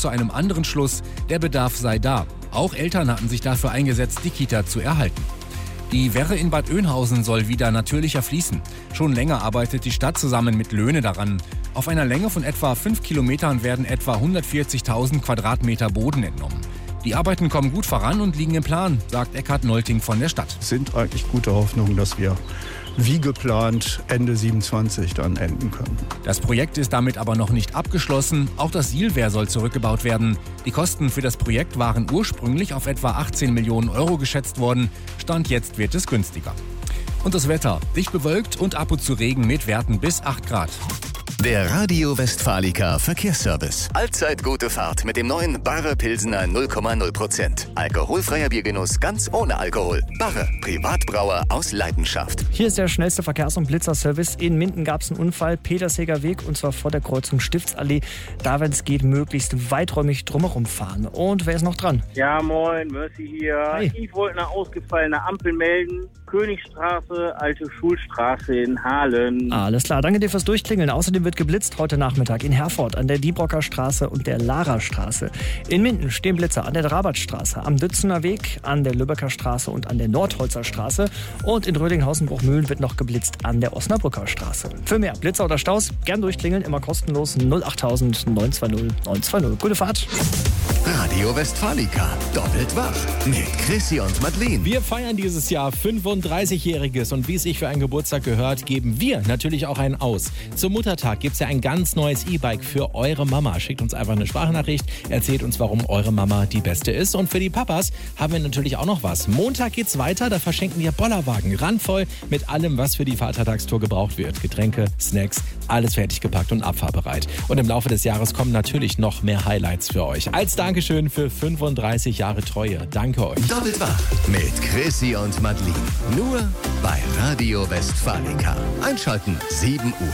zu einem anderen Schluss, der Bedarf sei da. Auch Eltern hatten sich dafür eingesetzt, die Kita zu erhalten. Die Werre in Bad Oeynhausen soll wieder natürlicher fließen. Schon länger arbeitet die Stadt zusammen mit Löhne daran. Auf einer Länge von etwa 5 Kilometern werden etwa 140.000 Quadratmeter Boden entnommen. Die Arbeiten kommen gut voran und liegen im Plan, sagt Eckhard Nolting von der Stadt. Es sind eigentlich gute Hoffnungen, dass wir wie geplant Ende 27 dann enden können. Das Projekt ist damit aber noch nicht abgeschlossen. Auch das Sihlwehr soll zurückgebaut werden. Die Kosten für das Projekt waren ursprünglich auf etwa 18 Millionen Euro geschätzt worden. Stand jetzt wird es günstiger. Und das Wetter: dicht bewölkt und ab und zu Regen mit Werten bis 8 Grad. Der Radio Westfalica Verkehrsservice. Allzeit gute Fahrt mit dem neuen Barre Pilsener 0,0%. Alkoholfreier Biergenuss ganz ohne Alkohol. Barre, Privatbrauer aus Leidenschaft. Hier ist der schnellste Verkehrs- und Blitzerservice. In Minden gab es einen Unfall, Petersheger Weg, und zwar vor der Kreuzung Stiftsallee. Da, wenn es geht, möglichst weiträumig drumherum fahren. Und wer ist noch dran? Ja, moin, Mercy hier. Hi. Ich wollte eine ausgefallene Ampel melden. Königstraße, Alte Schulstraße in Hahlen. Alles klar, danke dir fürs Durchklingeln. Außerdem wird geblitzt heute Nachmittag in Herford an der Diebrocker Straße und der Lara-Straße. In Minden stehen Blitzer an der Drabertstraße, am Dützener Weg, an der Lübecker Straße und an der Nordholzer Straße. Und in Rödinghausen-Bruchmühlen wird noch geblitzt an der Osnabrücker Straße. Für mehr Blitzer oder Staus gern durchklingeln, immer kostenlos 08000 920 920. Gute Fahrt. Radio Westfalica. Doppelt wach. Mit Chrissy und Madeleine. Wir feiern dieses Jahr 35-Jähriges und wie es sich für einen Geburtstag gehört, geben wir natürlich auch einen aus. Zum Muttertag gibt es ja ein ganz neues E-Bike für eure Mama. Schickt uns einfach eine Sprachnachricht, erzählt uns, warum eure Mama die Beste ist. Und für die Papas haben wir natürlich auch noch was. Montag geht's weiter, da verschenken wir Bollerwagen. Randvoll mit allem, was für die Vatertagstour gebraucht wird. Getränke, Snacks, alles fertig gepackt und abfahrbereit. Und im Laufe des Jahres kommen natürlich noch mehr Highlights für euch. Als Dankeschön für 35 Jahre Treue. Danke euch. Doppelt wach. Mit Chrissy und Madeleine. Nur bei Radio Westfalica. Einschalten 7 Uhr.